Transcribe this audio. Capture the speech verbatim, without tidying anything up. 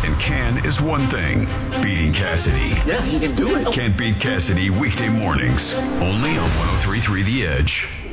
and can is one thing. Beating Cassidy. Yeah, he can do it. Can't beat Cassidy weekday mornings. Only on one oh three point three The Edge.